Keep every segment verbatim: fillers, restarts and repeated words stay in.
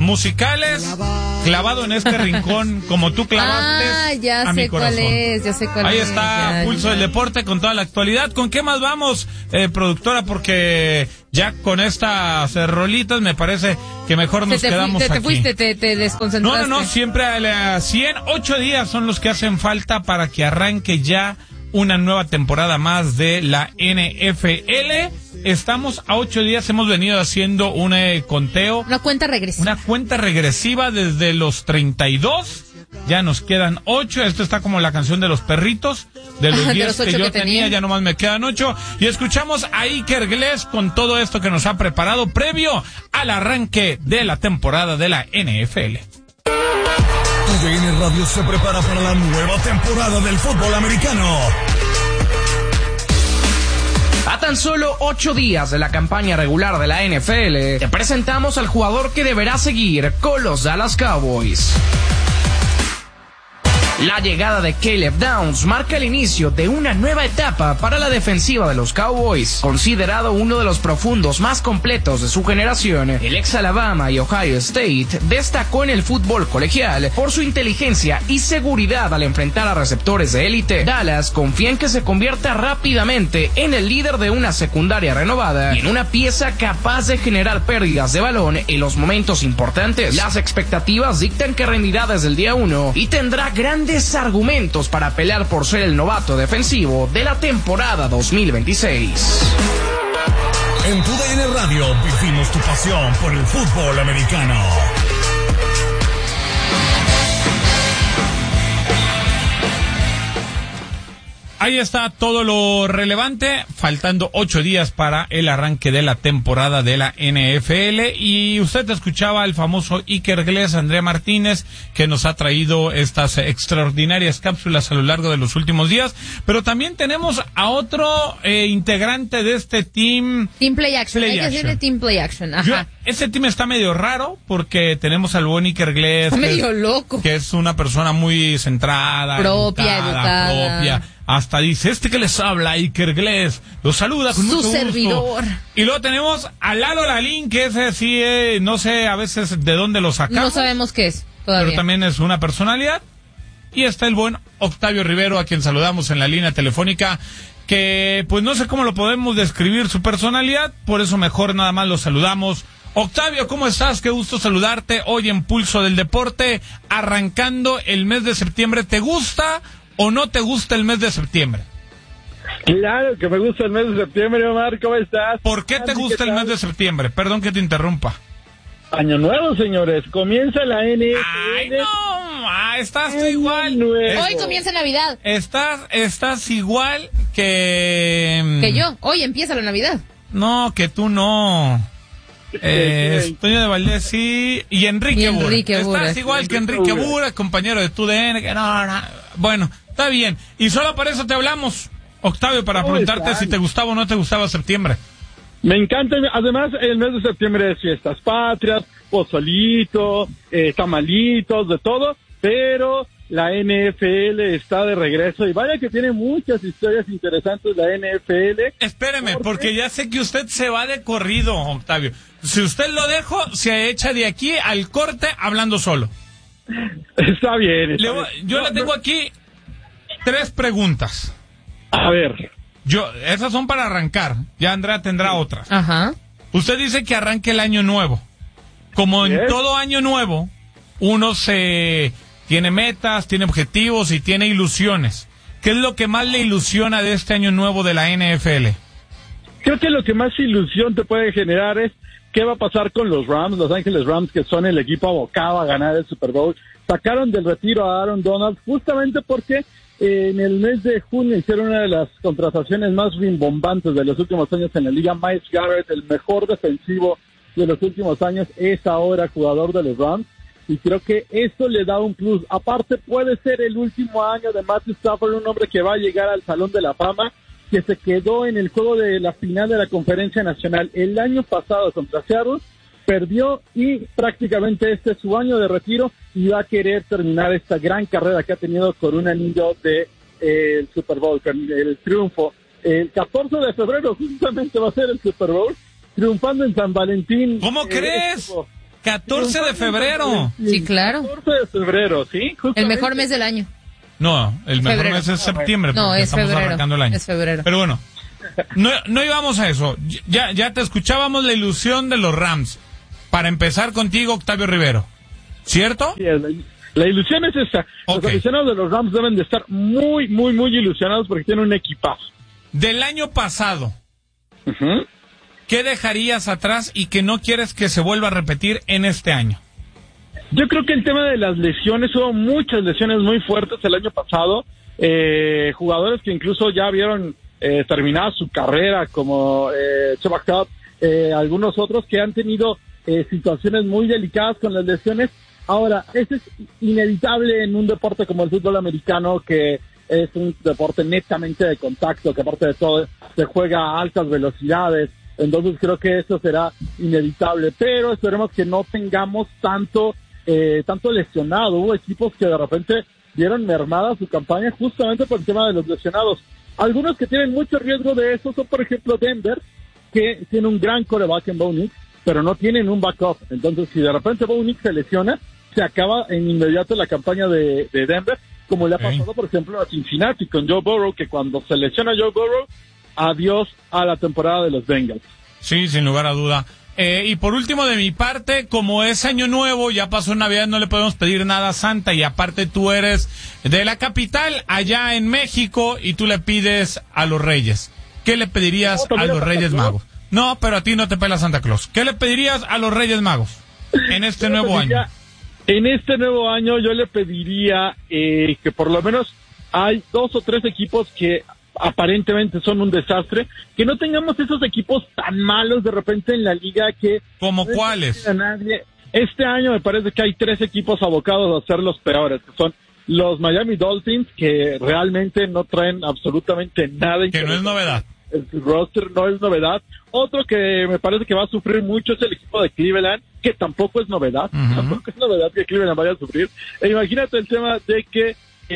musicales, clavado en este rincón, como tú clavaste ah, ya a sé mi corazón. Cuál es, ya sé cuál Ahí es, está ya, Pulso ya. del Deporte con toda la actualidad. ¿Con qué más vamos, eh, productora? Porque ya con estas eh, rolitas me parece que mejor nos te, te quedamos te, te aquí. fuiste, te, te desconcentraste. No, no, no, siempre a las cien, ocho días son los que hacen falta para que arranque ya una nueva temporada más de la N F L. Estamos a ocho días, hemos venido haciendo un eh, conteo. Una cuenta regresiva. Una cuenta regresiva desde los treinta y dos. Ya nos quedan ocho. Esto está como la canción de los perritos. De los diez que yo que tenía, tenía, ya nomás me quedan ocho. Y escuchamos a Iker Gles con todo esto que nos ha preparado previo al arranque de la temporada de la N F L. U D N Radio se prepara para la nueva temporada del fútbol americano. A tan solo ocho días de la campaña regular de la N F L, te presentamos al jugador que deberá seguir con los Dallas Cowboys. La llegada de Caleb Downs marca el inicio de una nueva etapa para la defensiva de los Cowboys. Considerado uno de los profundos más completos de su generación, el ex Alabama y Ohio State destacó en el fútbol colegial por su inteligencia y seguridad al enfrentar a receptores de élite. Dallas confía en que se convierta rápidamente en el líder de una secundaria renovada y en una pieza capaz de generar pérdidas de balón en los momentos importantes. Las expectativas dictan que rendirá desde el día uno y tendrá grandes argumentos para pelear por ser el novato defensivo de la temporada dos mil veintiséis. En tu D N Radio vivimos tu pasión por el fútbol americano. Ahí está todo lo relevante, faltando ocho días para el arranque de la temporada de la N F L, y usted escuchaba al famoso Iker Gles, Andrea Martínez, que nos ha traído estas extraordinarias cápsulas a lo largo de los últimos días, pero también tenemos a otro eh, integrante de este team. Team Play Action, Play hay que decirle Team Play Action, ajá. Yo, ese team está medio raro porque tenemos al buen Iker Gles. Está medio es, loco. Que es una persona muy centrada, propia, educada, educada. propia. Hasta dice, este que les habla, Iker Gles, los saluda con su mucho servidor. gusto. Y luego tenemos a Lalo Lalín, que ese sí, eh, no sé a veces de dónde lo sacamos. No sabemos qué es todavía. Pero también es una personalidad. Y está el buen Octavio Rivero, a quien saludamos en la línea telefónica, que pues no sé cómo lo podemos describir su personalidad, por eso mejor nada más lo saludamos. Octavio, ¿cómo estás? Qué gusto saludarte hoy en Pulso del Deporte, arrancando el mes de septiembre. ¿Te gusta o no te gusta el mes de septiembre? Claro que me gusta el mes de septiembre, Omar, ¿cómo estás? ¿Por qué te gusta el mes de septiembre? Perdón que te interrumpa. Año nuevo, señores, comienza la N F L. ¡Ay, no! Ah, estás tú igual. Nuevo. Hoy comienza Navidad. Estás, estás igual que... Que yo, hoy empieza la Navidad. No, que tú no. Eh, Toño de Valdés sí, y Enrique, y Enrique Bura. Bura. Estás igual que Enrique Bura, compañero de tu D N, que no, no. Bueno, está bien. Y solo para eso te hablamos, Octavio, para preguntarte si te gustaba o no te gustaba septiembre. Me encanta, además el mes de septiembre es fiestas patrias, pozolito, eh, tamalitos, de todo, pero la N F L está de regreso y vaya que tiene muchas historias interesantes la N F L. Espéreme, porque, porque ya sé que usted se va de corrido, Octavio. Si usted lo dejo, se echa de aquí al corte hablando solo. Está bien. Está le, bien. Yo no, le tengo no. aquí tres preguntas. A ver. Yo, esas son para arrancar. Ya Andrea tendrá otras. Ajá. Usted dice que arranque el año nuevo. Como en ¿Yes? todo año nuevo, uno se tiene metas, tiene objetivos y tiene ilusiones. ¿Qué es lo que más le ilusiona de este año nuevo de la N F L? Creo que lo que más ilusión te puede generar es qué va a pasar con los Rams, Los Ángeles Rams, que son el equipo abocado a ganar el Super Bowl. Sacaron del retiro a Aaron Donald justamente porque eh, en el mes de junio hicieron una de las contrataciones más rimbombantes de los últimos años en la liga. Myles Garrett, el mejor defensivo de los últimos años, es ahora jugador de los Rams. Y creo que eso le da un plus. Aparte, puede ser el último año de Matthew Stafford, un hombre que va a llegar al Salón de la Fama, que se quedó en el juego de la final de la Conferencia Nacional el año pasado contra Seattle, perdió y prácticamente este es su año de retiro y va a querer terminar esta gran carrera que ha tenido con un anillo de eh, el Super Bowl, con el triunfo. El catorce de febrero justamente va a ser el Super Bowl, triunfando en San Valentín. ¿Cómo eh, crees? Estuvo. catorce de febrero. Sí, claro. catorce de febrero, ¿sí? Justamente. El mejor mes del año. No, el mejor Febrero. mes es septiembre. No, porque es estamos febrero. arrancando el año. Es febrero. Pero bueno, no, no íbamos a eso. Ya, ya te escuchábamos la ilusión de los Rams. Para empezar contigo, Octavio Rivero. ¿Cierto? Sí, la, la ilusión es esta. Los Okay. aficionados de los Rams deben de estar muy, muy, muy ilusionados porque tienen un equipazo. Del año pasado, Ujú. ¿qué dejarías atrás y que no quieres que se vuelva a repetir en este año? Yo creo que el tema de las lesiones, hubo muchas lesiones muy fuertes el año pasado. Eh, jugadores que incluso ya vieron eh, terminada su carrera, como eh, Chuba Hubbard, eh, algunos otros que han tenido eh, situaciones muy delicadas con las lesiones. Ahora, eso es inevitable en un deporte como el fútbol americano, que es un deporte netamente de contacto, que aparte de todo se juega a altas velocidades. Entonces creo que eso será inevitable, pero esperemos que no tengamos tanto eh, tanto lesionado. Hubo equipos que de repente vieron mermada su campaña justamente por el tema de los lesionados. Algunos que tienen mucho riesgo de eso son, por ejemplo, Denver, que tiene un gran quarterback en Bo Nix, pero no tienen un backup. Entonces, si de repente Bo Nix se lesiona, se acaba en inmediato la campaña de, de Denver, como le ha pasado, por ejemplo, a Cincinnati con Joe Burrow, que cuando se lesiona Joe Burrow, adiós a la temporada de los Bengals. Sí, sin lugar a duda. Eh, y por último, de mi parte, como es año nuevo, ya pasó Navidad, no le podemos pedir nada a Santa, y aparte tú eres de la capital, allá en México, y tú le pides a los Reyes. ¿Qué le pedirías No, a los Santa Reyes Claus. Magos? No, pero a ti no te pela Santa Claus. ¿Qué le pedirías a los Reyes Magos en este Yo le nuevo pediría- año? En este nuevo año yo le pediría eh, que por lo menos hay dos o tres equipos que aparentemente son un desastre, que no tengamos esos equipos tan malos de repente en la liga que... ¿Como no cuáles? a nadie. Este año me parece que hay tres equipos abocados a ser los peores, que son los Miami Dolphins, que realmente no traen absolutamente nada. Que no es novedad. El roster no es novedad. Otro que me parece que va a sufrir mucho es el equipo de Cleveland, que tampoco es novedad. Uh-huh. Tampoco es novedad que Cleveland vaya a sufrir. E imagínate el tema de que,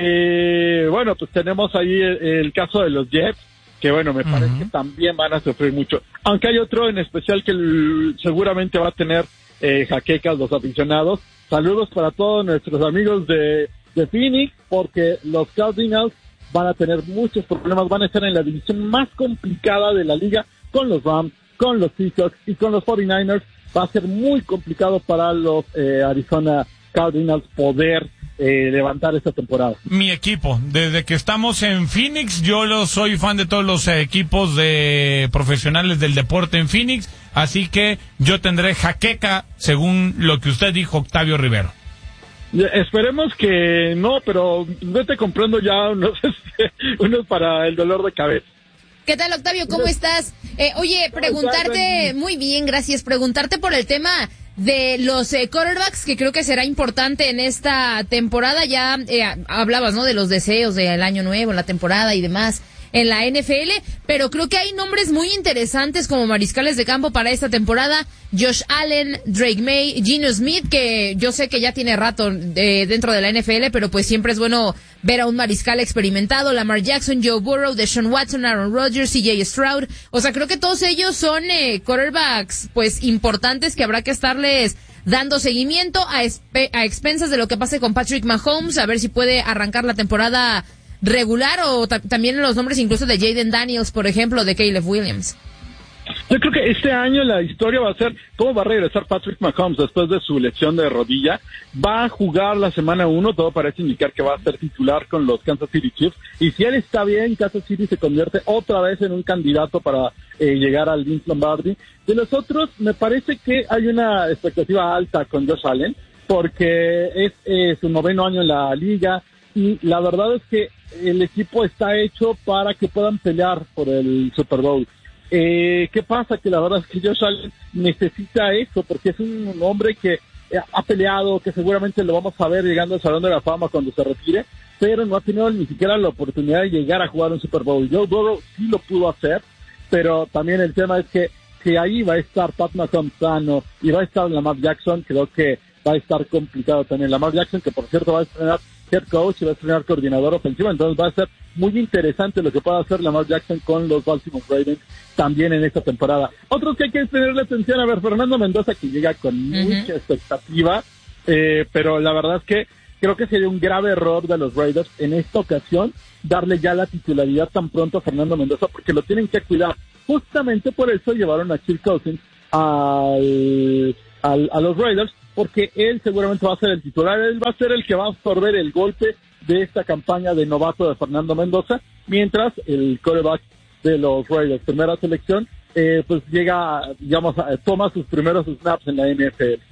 eh, bueno, pues tenemos ahí el, el caso de los Jets, que bueno, me parece Uh-huh. que también van a sufrir mucho. Aunque hay otro en especial que el- seguramente va a tener eh, jaquecas los aficionados. Saludos para todos nuestros amigos de, de Phoenix, porque los Cardinals van a tener muchos problemas, van a estar en la división más complicada de la liga con los Rams, con los Seahawks y con los cuarenta y nueve ers. Va a ser muy complicado para los eh, Arizona Cardinals poder eh, levantar esta temporada. Mi equipo, desde que estamos en Phoenix, yo lo soy fan de todos los eh, equipos de profesionales del deporte en Phoenix, así que yo tendré jaqueca según lo que usted dijo, Octavio Rivero. Ya, esperemos que no, pero vete comprando ya unos, este, unos para el dolor de cabeza. ¿Qué tal, Octavio? ¿Cómo estás? Eh, oye, preguntarte, muy bien, gracias, preguntarte por el tema de los eh, quarterbacks, que creo que será importante en esta temporada. Ya eh, hablabas, ¿no?, de los deseos del año nuevo, la temporada y demás en la N F L, pero creo que hay nombres muy interesantes como mariscales de campo para esta temporada. Josh Allen, Drake May, Geno Smith, que yo sé que ya tiene rato eh, dentro de la N F L, pero pues siempre es bueno ver a un mariscal experimentado. Lamar Jackson, Joe Burrow, Deshaun Watson, Aaron Rodgers, C J Stroud. O sea, creo que todos ellos son eh, quarterbacks pues importantes que habrá que estarles dando seguimiento a, espe- a expensas de lo que pase con Patrick Mahomes, a ver si puede arrancar la temporada regular, o ta- también los nombres incluso de Jaden Daniels, por ejemplo, de Caleb Williams. Yo creo que este año la historia va a ser cómo va a regresar Patrick Mahomes después de su lesión de rodilla. Va a jugar la semana uno, todo parece indicar que va a ser titular con los Kansas City Chiefs. Y si él está bien, Kansas City se convierte otra vez en un candidato para eh, llegar al Vince Lombardi. De los otros, me parece que hay una expectativa alta con Josh Allen, porque es eh, su noveno año en la liga. Y la verdad es que el equipo está hecho para que puedan pelear por el Super Bowl. Eh, ¿Qué pasa? Que la verdad es que Josh Allen necesita eso, porque es un hombre que ha peleado, que seguramente lo vamos a ver llegando al Salón de la Fama cuando se retire, pero no ha tenido ni siquiera la oportunidad de llegar a jugar un Super Bowl. Joe Burrow sí lo pudo hacer, pero también el tema es que si ahí va a estar Pat Mahomes sano y va a estar Lamar Jackson, creo que va a estar complicado también. Lamar Jackson, que por cierto va a estrenar head coach y va a estrenar coordinador ofensivo, entonces va a ser muy interesante lo que pueda hacer Lamar Jackson con los Baltimore Ravens también en esta temporada. Otros que hay que tenerle atención, a ver, Fernando Mendoza, que llega con uh-huh. mucha expectativa, eh, pero la verdad es que creo que sería un grave error de los Raiders en esta ocasión darle ya la titularidad tan pronto a Fernando Mendoza, porque lo tienen que cuidar. Justamente por eso llevaron a Kirk Cousins al, al, a los Raiders, porque él seguramente va a ser el titular, él va a ser el que va a absorber el golpe de esta campaña de novato de Fernando Mendoza, mientras el quarterback de los Raiders, primera selección, eh, pues llega, digamos, a, toma sus primeros snaps en la N F L.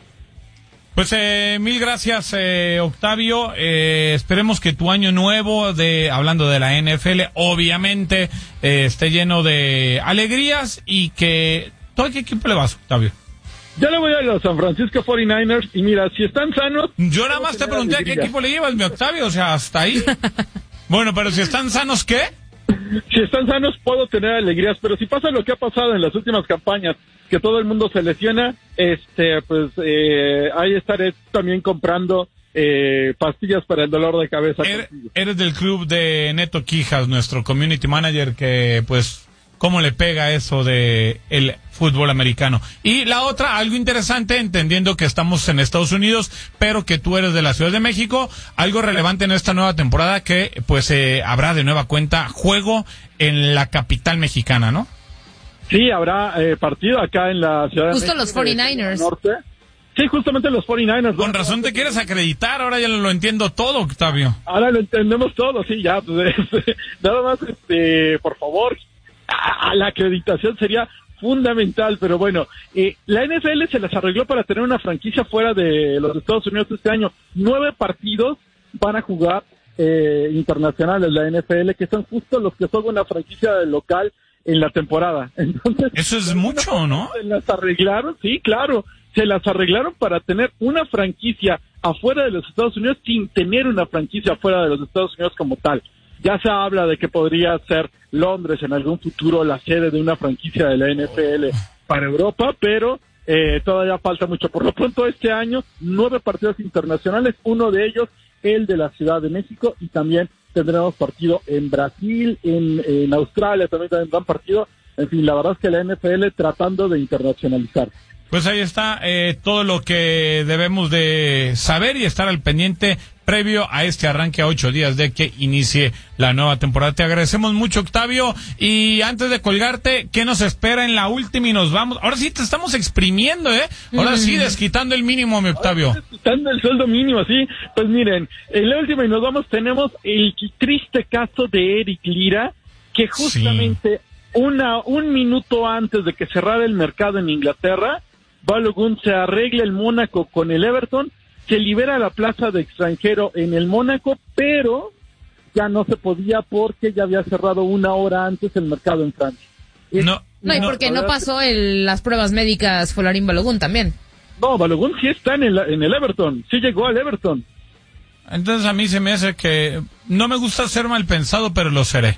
Pues eh, mil gracias, eh, Octavio. Eh, esperemos que tu año nuevo, de hablando de la N F L, obviamente eh, esté lleno de alegrías y que... ¿Tú a qué equipo le vas, Octavio? Yo le voy a los San Francisco cuarenta y nueve ers y mira, si están sanos... Yo nada más te pregunté alegría. A qué equipo le llevas, mi Octavio, o sea, hasta ahí. Bueno, pero si están sanos, ¿qué? Si están sanos puedo tener alegrías, pero si pasa lo que ha pasado en las últimas campañas, que todo el mundo se lesiona, este, pues eh, ahí estaré también comprando eh, pastillas para el dolor de cabeza. Er, eres del club de Neto Quijas, nuestro community manager, que pues cómo le pega eso de el fútbol americano. Y la otra, algo interesante, entendiendo que estamos en Estados Unidos, pero que tú eres de la Ciudad de México, algo relevante en esta nueva temporada, que pues eh, habrá de nueva cuenta juego en la capital mexicana, ¿no? Sí, habrá eh, partido acá en la Ciudad de Justo México. Justo los cuarenta y nueve ers. Norte. Sí, justamente los cuarenta y nueve ers. Con razón te quieres acreditar, ahora ya lo entiendo todo, Octavio. Ahora lo entendemos todo, sí, ya. Pues, nada más, este, por favor, a, a la acreditación sería fundamental, pero bueno, eh, la N F L se las arregló para tener una franquicia fuera de los Estados Unidos este año. Nueve partidos van a jugar eh, internacionales la N F L, que son justo los que son una franquicia de local en la temporada. Entonces, eso es mucho, ¿no? Se las arreglaron, sí, claro, se las arreglaron para tener una franquicia afuera de los Estados Unidos sin tener una franquicia afuera de los Estados Unidos como tal. Ya se habla de que podría ser Londres en algún futuro la sede de una franquicia de la N F L para Europa, pero eh, todavía falta mucho. Por lo pronto este año, nueve partidos internacionales, uno de ellos el de la Ciudad de México, y también tendremos partido en Brasil, en, en Australia también tendrán partido. En fin, la verdad es que la N F L tratando de internacionalizar. Pues ahí está eh, todo lo que debemos de saber y estar al pendiente previo a este arranque a ocho días de que inicie la nueva temporada. Te agradecemos mucho, Octavio, y antes de colgarte, ¿qué nos espera en la última y nos vamos? Ahora sí te estamos exprimiendo, ¿eh? Ahora sí, desquitando el mínimo, mi Octavio. Desquitando el sueldo mínimo, sí. Pues miren, en la última y nos vamos, tenemos el triste caso de Eric Lira, que justamente sí. una un minuto antes de que cerrara el mercado en Inglaterra, Balogun se arregla el Mónaco con el Everton, se libera la plaza de extranjero en el Mónaco, pero ya no se podía porque ya había cerrado una hora antes el mercado en Francia. No, no, y porque no pasó el, las pruebas médicas Folarín Balogun también. No, Balogun sí está en el, en el Everton, sí llegó al Everton. Entonces a mí se me hace que no me gusta ser mal pensado, pero lo seré.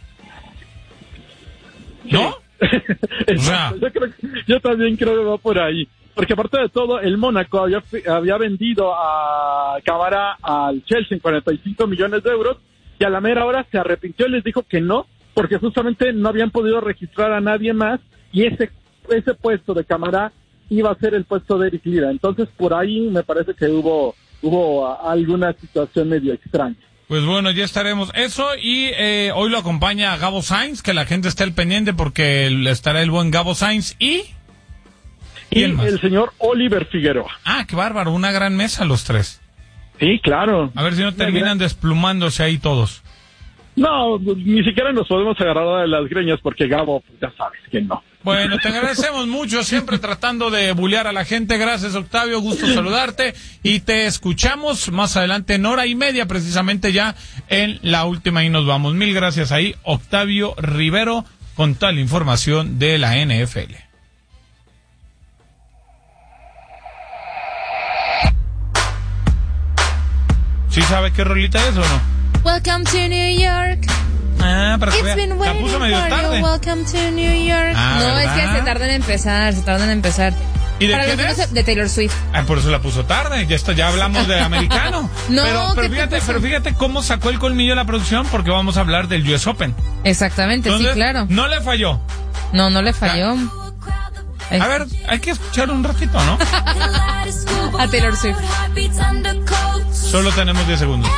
¿No? Sí. O sea. yo, creo, yo también creo que va por ahí, porque aparte de todo el Mónaco había, había vendido a Camara al Chelsea en cuarenta y cinco millones de euros, y a la mera hora se arrepintió y les dijo que no, porque justamente no habían podido registrar a nadie más, y ese ese puesto de Camara iba a ser el puesto de Eric Lira. Entonces por ahí me parece que hubo hubo alguna situación medio extraña. Pues bueno, ya estaremos eso, y eh, hoy lo acompaña Gabo Sainz, que la gente esté al pendiente porque estará el buen Gabo Sainz y... Y el señor Oliver Figueroa. Ah, qué bárbaro, una gran mesa los tres. Sí, claro. A ver si no terminan desplumándose ahí todos. No, ni siquiera nos podemos agarrar de las greñas porque Gabo, pues ya sabes que no. Bueno, te agradecemos mucho, siempre tratando de bullear a la gente. Gracias, Octavio, gusto saludarte, y te escuchamos más adelante en hora y media, precisamente ya en la última, y nos vamos. Mil gracias ahí, Octavio Rivero, con tal información de la N F L. ¿Sí sabe qué rolita es o no? Welcome to New York. Ah, para que It's vea. La puso medio tarde. Welcome to New York. Ah, no, ¿verdad? Es que se tardan en empezar, se tardan en empezar. ¿Y de Para quién los que es? no se- de Taylor Swift. Ah, por eso la puso tarde. Ya está, ya hablamos de americano. No, pero, pero ¿qué te fíjate, pasa? pero fíjate cómo sacó el colmillo la producción, porque vamos a hablar del U S Open. Exactamente, Entonces, sí, claro. no le falló. No, no le falló. A ver, hay que escuchar un ratito, ¿no? A Taylor Swift. Solo tenemos diez segundos.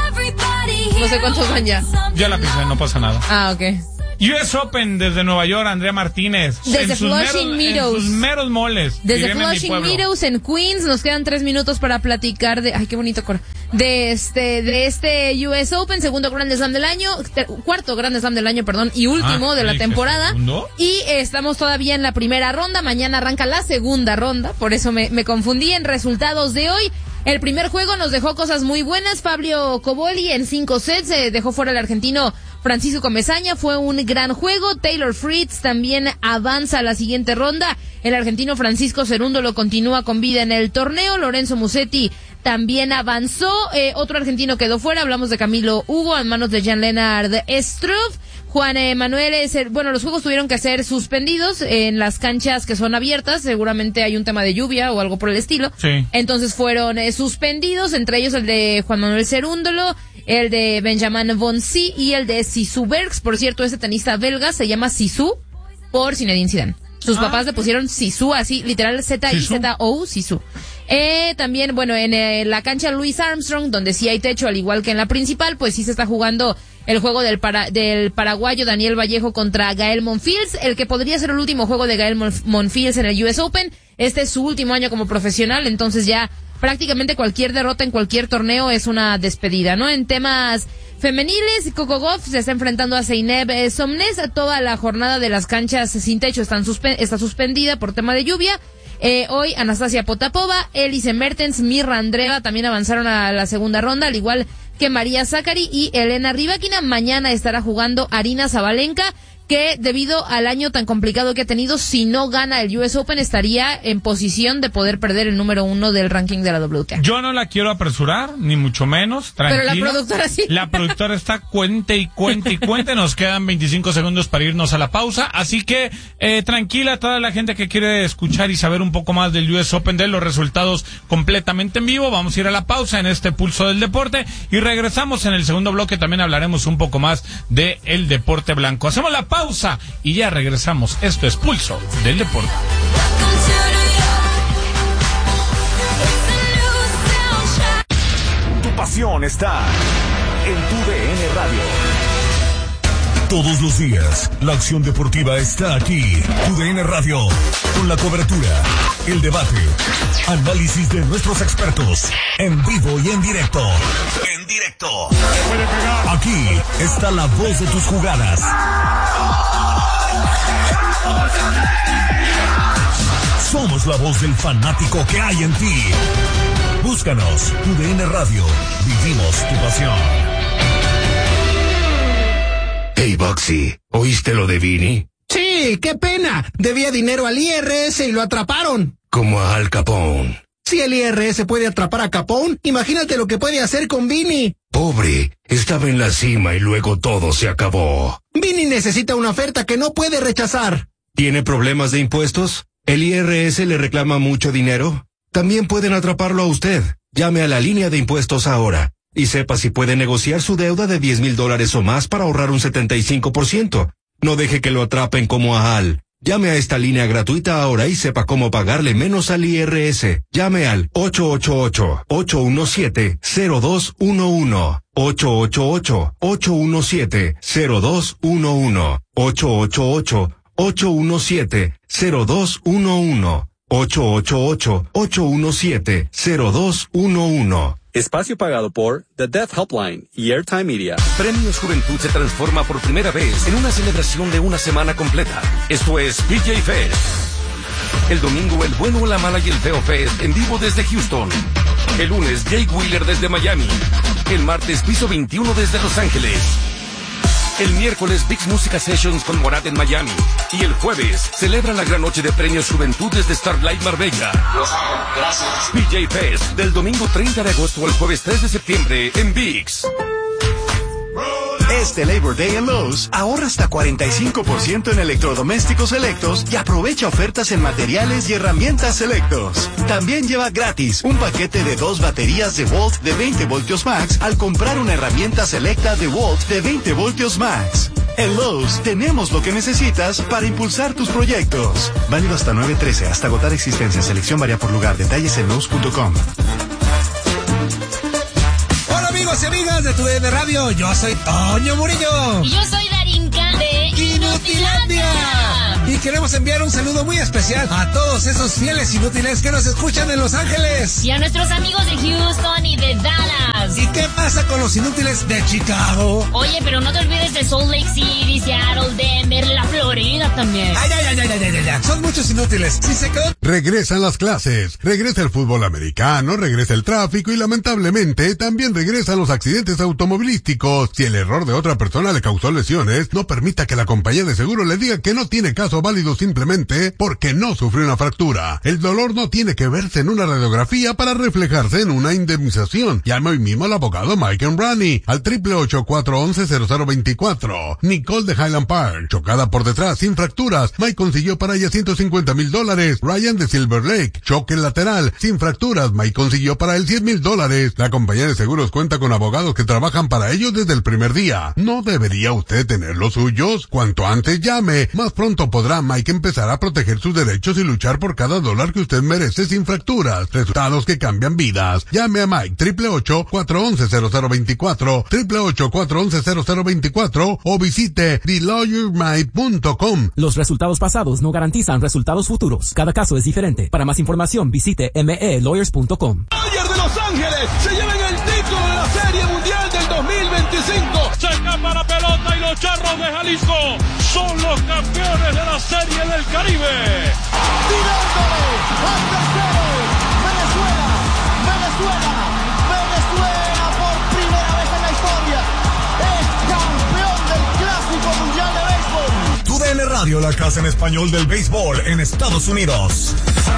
No sé cuántos van ya. Ya la pisé, no pasa nada. Ah, ok. U S Open desde Nueva York, Andrea Martínez. Desde en sus Flushing meros, Meadows. En sus meros moles. Desde dirían en mi Flushing pueblo. Meadows en Queens nos quedan tres minutos para platicar de, ay, qué bonito coro, de este, de este U S Open, segundo Grand Slam del año, ter- cuarto Grand Slam del año, perdón, y último Ah, de la dije, temporada. ¿segundo? Y eh, estamos todavía en la primera ronda, mañana arranca la segunda ronda, por eso me, me confundí en resultados de hoy. El primer juego nos dejó cosas muy buenas. Fabio Coboli en cinco sets eh, dejó fuera al argentino Francisco Comesaña. Fue un gran juego. Taylor Fritz también avanza a la siguiente ronda. El argentino Francisco Cerúndolo continúa con vida en el torneo. Lorenzo Musetti también avanzó. Eh, otro argentino quedó fuera. Hablamos de Camilo Hugo en manos de Jan-Lennard Struff. Juan eh, Manuel, es el- bueno, los juegos tuvieron que ser suspendidos en las canchas que son abiertas. Seguramente hay un tema de lluvia o algo por el estilo. Sí. Entonces fueron eh, suspendidos, entre ellos el de Juan Manuel Cerúndolo, el de Benjamin Bonzi y el de Sisu Bergs. Por cierto, ese tenista belga se llama Sisu por Zinedine Zidane. Sus Ah. papás le pusieron Sisu, así, literal Z I Z O, Sisu. Eh, también, bueno, en eh, la cancha Louis Armstrong, donde sí hay techo, al igual que en la principal, pues sí se está jugando el juego del para, del paraguayo Daniel Vallejo contra Gael Monfils, el que podría ser el último juego de Gael Monf- Monfils en el U S Open. Este es su último año como profesional, entonces ya prácticamente cualquier derrota en cualquier torneo es una despedida, ¿no? En temas femeniles, Coco Gauff se está enfrentando a Zeynep eh, Somnes. Toda la jornada de las canchas sin techo están suspe- está suspendida por tema de lluvia. Eh, hoy Anastasia Potapova, Elise Mertens, Mirra Andreeva también avanzaron a la segunda ronda, al igual que María Zacari y Elena Rybakina. Mañana estará jugando Arina Zabalenka, que debido al año tan complicado que ha tenido, si no gana el U S Open estaría en posición de poder perder el número uno del ranking de la W T A. Yo no la quiero apresurar, ni mucho menos. Tranquila. Pero la productora sí. La productora está cuente y cuente y cuente. Nos quedan veinticinco segundos para irnos a la pausa. Así que eh, tranquila toda la gente que quiere escuchar y saber un poco más del U S Open, de los resultados completamente en vivo. Vamos a ir a la pausa en este Pulso del Deporte y regresamos en el segundo bloque. También hablaremos un poco más de el deporte blanco. Hacemos la pausa y ya regresamos. Esto es Pulso del Deporte. Tu pasión está en tu D N Radio. Todos los días, la acción deportiva está aquí. Tu D N Radio, con la cobertura, el debate, análisis de nuestros expertos, en vivo y en directo. En directo. Aquí está la voz de tus jugadas. Somos la voz del fanático que hay en ti. Búscanos, Tu D N Radio. Vivimos tu pasión. Hey, Boxy, ¿oíste lo de Vini? Sí, qué pena. Debía dinero al I R S y lo atraparon. Como a Al Capone. Si el I R S puede atrapar a Capone, imagínate lo que puede hacer con Vini. Pobre, estaba en la cima y luego todo se acabó. Vini necesita una oferta que no puede rechazar. ¿Tiene problemas de impuestos? ¿El I R S le reclama mucho dinero? También pueden atraparlo a usted. Llame a la línea de impuestos ahora y sepa si puede negociar su deuda de diez mil dólares o más para ahorrar un setenta y cinco por ciento. No deje que lo atrapen como a Al. Llame a esta línea gratuita ahora y sepa cómo pagarle menos al I R S. Llame al ocho ocho ocho, ocho uno siete, cero dos uno uno. ocho ocho ocho, ocho uno siete, cero dos uno uno. ocho ocho ocho, ocho uno siete, cero dos uno uno. ocho ocho ocho, ocho uno siete, cero dos uno uno. Espacio pagado por The Deaf Helpline y Airtime Media. Premios Juventud se transforma por primera vez en una celebración de una semana completa. Esto es P J Fest. El domingo, el bueno, la mala y el feo Fest en vivo desde Houston. El lunes, Jake Wheeler desde Miami. El martes, Piso veintiuno desde Los Ángeles. El miércoles, Big Música Sessions con Morat en Miami. Y el jueves, celebra la gran noche de premios Juventud desde Starlight Marbella. Los amo, gracias. P J Fest, del domingo treinta de agosto al jueves tres de septiembre en V I X. Este Labor Day en Lowe's, ahorra hasta cuarenta y cinco por ciento en electrodomésticos selectos y aprovecha ofertas en materiales y herramientas selectos. También lleva gratis un paquete de dos baterías de Volt de veinte voltios max al comprar una herramienta selecta de Volt de veinte voltios max. En Lowe's tenemos lo que necesitas para impulsar tus proyectos. Válido hasta nueve trece, hasta agotar existencia. Selección varía por lugar. Detalles en lowes punto com. Hola amigos y amigas de Tu D N Radio, yo soy Toño Murillo. Y yo soy Darinka de Inutilandia. Y queremos enviar un saludo muy especial a todos esos fieles inútiles que nos escuchan en Los Ángeles. Y a nuestros amigos de Houston y de Dallas. ¿Y qué pasa con los inútiles de Chicago? Oye, pero no te olvides de Salt Lake City, Seattle, Denver, la Florida también. Ay, ay, ay, ay, ay, ay, ay. Son muchos inútiles. Si se quedó... Regresan las clases, regresa el fútbol americano, regresa el tráfico y lamentablemente también regresan los accidentes automovilísticos. Si el error de otra persona le causó lesiones, no permita que la compañía de seguro le diga que no tiene caso válido simplemente porque no sufrió una fractura. El dolor no tiene que verse en una radiografía para reflejarse en una indemnización. Llame hoy mismo al abogado Mike Embrani al triple ocho, cuatro once, cero cero veinticuatro. Nicole de Highland Park, chocada por detrás sin fracturas. Mike consiguió para ella ciento cincuenta mil dólares. Ryan de Silver Lake, choque lateral sin fracturas. Mike consiguió para él cien mil dólares. La compañía de seguros cuenta con abogados que trabajan para ellos desde el primer día. ¿No debería usted tener los suyos? Cuanto antes llame, más pronto podrá Mike empezar a proteger sus derechos y luchar por cada dólar que usted merece sin fracturas. Resultados que cambian vidas. Llame a Mike triple ocho, cuatro once, cero cero veinticuatro, triple ocho, cuatro once, cero cero veinticuatro o visite the lawyer mike punto com. Los resultados pasados no garantizan resultados futuros. Cada caso es diferente. Para más información visite m e lawyers punto com. Dodgers de Los Ángeles se llevan el título de la Serie Mundial del dos mil veinticinco. Se escapa la pelota y los Charros de Jalisco son los campeones de la Serie del Caribe. Tirándole al tercero. Venezuela, Venezuela, Venezuela por primera vez en la historia es campeón del Clásico Mundial de Béisbol. Tu D N Radio, la casa en español del béisbol en Estados Unidos.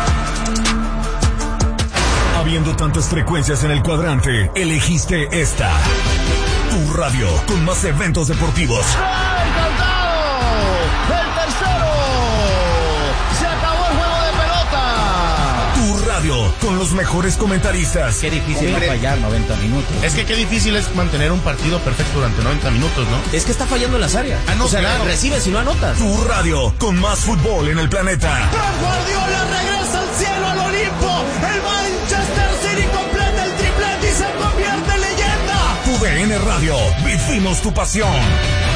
Habiendo tantas frecuencias en el cuadrante, elegiste esta. Tu radio con más eventos deportivos. ¡Ay, cantado! ¡El tercero! ¡Se acabó el juego de pelota! Tu radio con los mejores comentaristas. Qué difícil es fallar noventa minutos. Es que qué difícil es mantener un partido perfecto durante noventa minutos, ¿no? Es que está fallando en las áreas. Ah, no, o sea, claro. Recibes y no anotas. Tu radio con más fútbol en el planeta. Fran Guardiola regresa al cielo, al Olimpo. El Manchester City completa el triplete y se convierte en leyenda. Tu D N Radio, vivimos tu pasión.